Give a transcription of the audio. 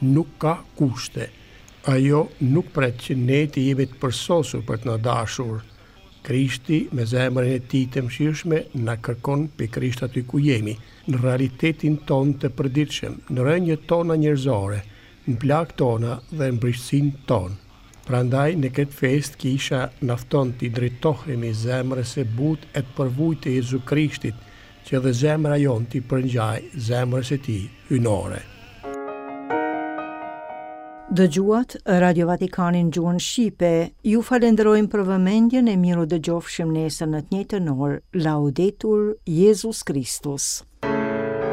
nuk ka kushte. Ajo nuk pret që ne të jemi të përsosur për të na dashur. Krishti me zemrën e tij të mëshirshme na kërkon pikërisht aty ku jemi, në realitetin ton të përditshëm, në rënjët tona njerëzore, në plagët tona dhe në brishtsinë tonë. Prandaj në këtë fest kisha nafton t'i drejtohemi zemrës së butë e të përvujtë e Jezu Krishtit, që dhe zemra jonë t'i përngjaj zemrës e tij hyjnore. Dëgjuat Radio Vatikanin gjuhën Shqipe, ju falenderojmë për vëmendjen e miru dëgjofshim nesër në të njëjtën orë. Laudetur Jesus Christus.